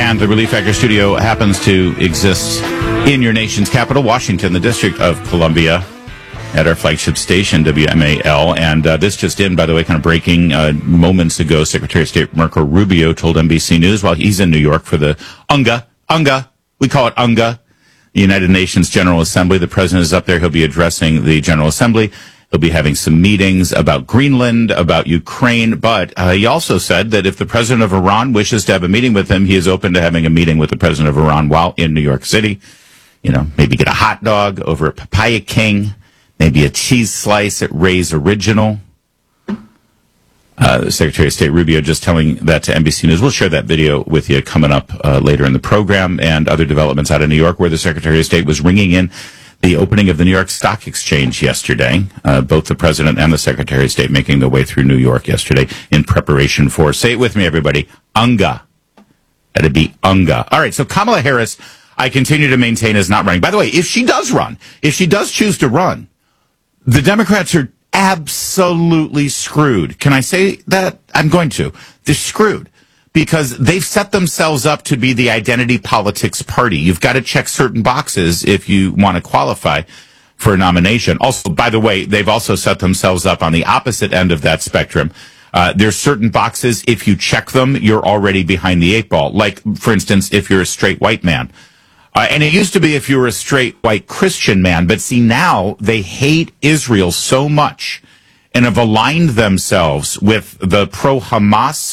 And the Relief Factor studio happens to exist in your nation's capital, Washington, the District of Columbia, at our flagship station, WMAL. And this just in, by the way, kind of breaking moments ago, Secretary of State Marco Rubio told NBC News while he's in New York for the UNGA, we call it UNGA, the United Nations General Assembly. The president is up there. He'll be addressing the General Assembly. He'll be having some meetings about Greenland, about Ukraine. But he also said that if the president of Iran wishes to have a meeting with him, he is open to having a meeting with the president of Iran while in New York City. You know, maybe get a hot dog over at Papaya King, maybe a cheese slice at Ray's Original. The Secretary of State Rubio just telling that to NBC News. We'll share that video with you coming up later in the program, and other developments out of New York where the Secretary of State was ringing in the opening of the New York Stock Exchange yesterday. Both the President and the Secretary of State making their way through New York yesterday in preparation for, say it with me, everybody, UNGA. That'd be UNGA. All right, so Kamala Harris, I continue to maintain, is not running. By the way, if she does run, if she does choose to run, the Democrats are absolutely screwed. Can I say that? I'm going to. They're screwed because they've set themselves up to be the identity politics party. You've got to check certain boxes if you want to qualify for a nomination. Also, by the way, they've also set themselves up on the opposite end of that spectrum. There's certain boxes, if you check them, you're already behind the eight ball. Like, for instance, if you're a straight white man. And it used to be if you were a straight white Christian man. But see, now they hate Israel so much and have aligned themselves with the pro-Hamas